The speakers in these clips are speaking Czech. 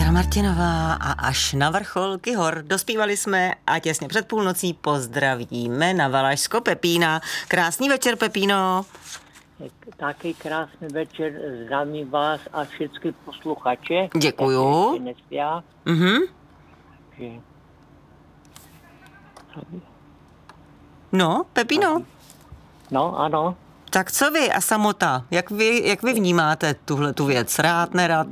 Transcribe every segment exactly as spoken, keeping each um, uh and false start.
Jana Martinová a až na vrcholky hor. Dospívali jsme a těsně před půlnocí pozdravíme na Valašsko Pepína. Krásný večer, Pepíno. Taky krásný večer, zdravím vás a všechny posluchače. Děkuju. Mhm. No, Pepíno. No, ano. Tak co vy a samota? Jak vy, jak vy vnímáte tuhle tu věc? Rád, nerad?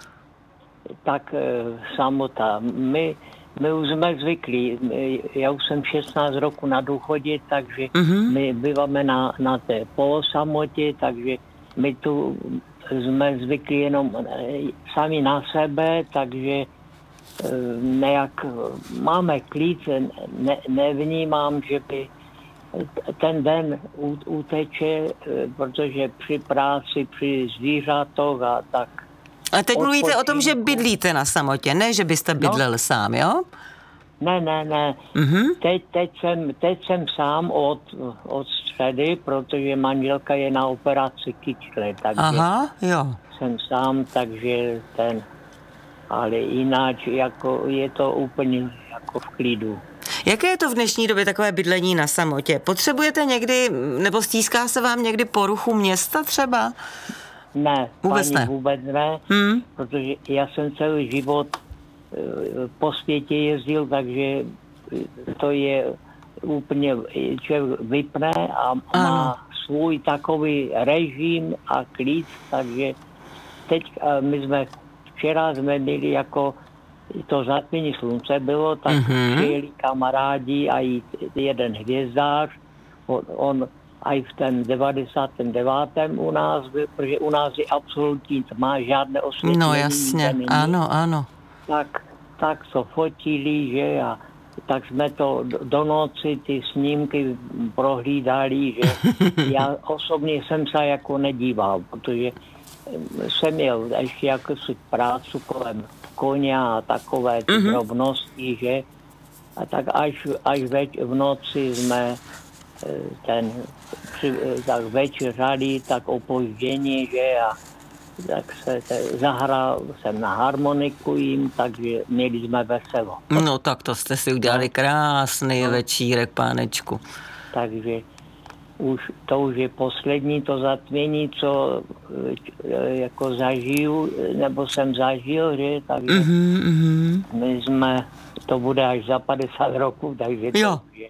Tak samota. My, my už jsme zvyklí. Já už jsem šestnáct roku na důchodě, takže mm-hmm. my býváme na, na té polosamotě, takže my tu jsme zvyklí jenom sami na sebe, takže nejak máme klid, ne, nevnímám, že by ten den uteče, protože při práci, při zvířatoch a tak. A teď mluvíte o tom, že bydlíte na samotě, ne, že byste bydlel no. sám, jo? Ne, ne, ne. Mm-hmm. Teď, teď, jsem, teď jsem sám od, od středy, protože manželka je na operaci kyčle, takže Aha, jo. jsem sám, takže ten, ale jinak jako je to úplně jako v klidu. Jaké je to v dnešní době takové bydlení na samotě? Potřebujete někdy, nebo stýská se vám někdy poruchu města třeba? Ne, vůbec paní, ne. vůbec ne, hmm. protože já jsem celý život po světě jezdil, takže to je úplně, člověk vypne a ano. má svůj takový režim a klid, takže teď my jsme, včera jsme měli jako to zatmění slunce bylo, tak mm-hmm. přijeli kamarádi a i jeden hvězdář, on, on a i v ten devadesátém devátém u nás byl, protože u nás je absolutní tma, žádné osvětlení. No jasně, ano, ano. Tak, tak to fotili, že a tak jsme to do noci ty snímky prohlídali, že já osobně jsem se jako nedíval, protože jsem měl ještě jakousi prácu kolem koně a takové ty mm-hmm. drobnosti, že a tak až, až več, v noci jsme ten tak večeřali, tak opoždění, že a tak se te, zahrál jsem na harmoniku jim, takže měli jsme veselo. No tak to jste si udělali krásný no. večírek, pánečku. Takže už, to už je poslední to zatmění, co jako zažiju, nebo jsem zažil, že, takže mm-hmm. my jsme, to bude až za padesát roků, takže to jo. už je,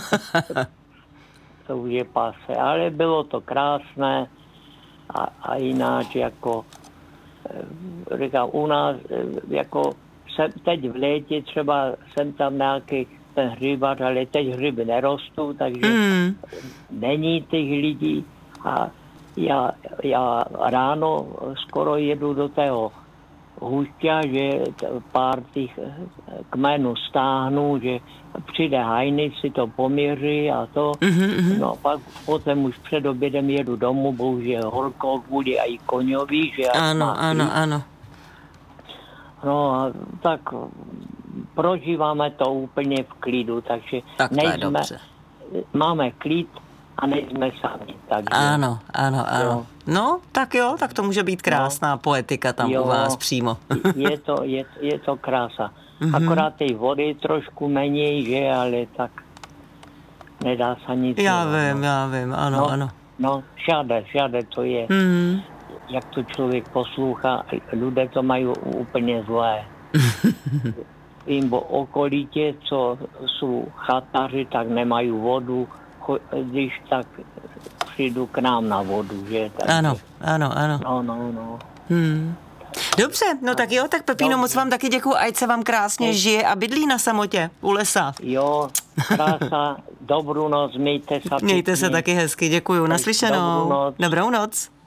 to už je pase, ale bylo to krásné a, a jinak jako, říkám, u nás, jako jsem teď v létě třeba jsem tam nějaký ten hřibař, ale teď hřiby nerostou, takže mm. není těch lidí a já, já ráno skoro jedu do tého hůšťa, že pár těch kmenů stáhnu, že přijde hajny, si to poměří a to. Mm-hmm. No pak potom už před obědem jedu domů, bohužel horko, kvůli i koňový, že ano, ano, ano. No a tak prožíváme to úplně v klidu, takže tak nejsme, máme klid a nejsme sami. Takže, ano, ano, ano. Jo. No, tak jo, tak to může být krásná no, poetika tam jo, u vás přímo. je, to, je, je to krása. Mm-hmm. Akorát té vody trošku méně, že, ale tak nedá se nic. Já no. vím, já vím, ano, no, ano. No, všade, všade to je. Mm-hmm. Jak to člověk poslouchá, lidé to mají úplně zlé. Jim okolitě, co jsou chataři, tak nemají vodu, když tak přijdu k nám na vodu, že? Takže, ano, ano, ano. No, no, no. Hmm. Dobře, no tak jo, tak Pepíno, Dobře. moc vám taky děkuju, ať se vám krásně žije a bydlí na samotě u lesa. Jo, krása, dobrou noc, mějte se. Mějte se taky hezky, děkuju, naslyšenou. Dobrou noc. Dobrou noc.